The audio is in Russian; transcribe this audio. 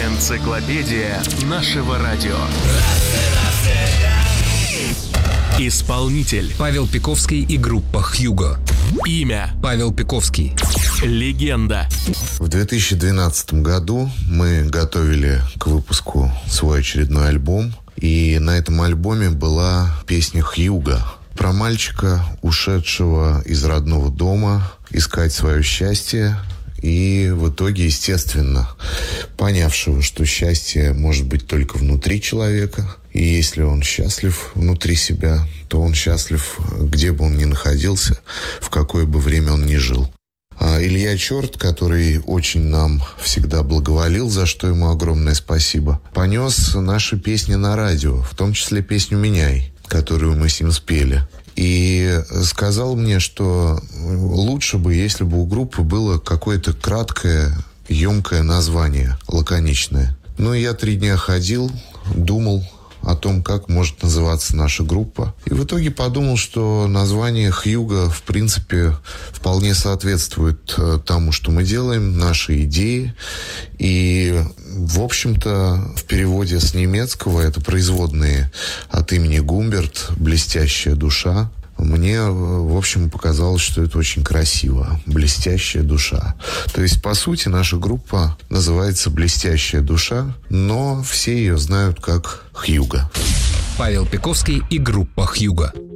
Энциклопедия нашего радио. Исполнитель Павел Пиковский и группа «Хьюго». Имя Павел Пиковский. Легенда. В 2012 году мы готовили к выпуску свой очередной альбом. И на этом альбоме была песня «Хьюго». Про мальчика, ушедшего из родного дома, искать свое счастье. И в итоге, естественно, понявшего, что счастье может быть только внутри человека. И если он счастлив внутри себя, то он счастлив, где бы он ни находился, в какое бы время он ни жил. А Илья Черт, который очень нам всегда благоволил, за что ему огромное спасибо, понес наши песни на радио, в том числе песню «Меняй», которую мы с ним спели. И сказал мне, что лучше бы, если бы у группы было какое-то краткое, емкое название, лаконичное. Ну, и я 3 дня ходил, думал о том, как может называться наша группа. И в итоге подумал, что название «Хьюго» в принципе вполне соответствует тому, что мы делаем, нашей идее. И, в общем-то, в переводе с немецкого это производные от имени Гумберт «Блестящая душа». Мне, в общем, показалось, что это очень красиво. «Блестящая душа». То есть, по сути, наша группа называется «Блестящая душа», но все ее знают как «Хьюго». Павел Пиковский и группа «Хьюго».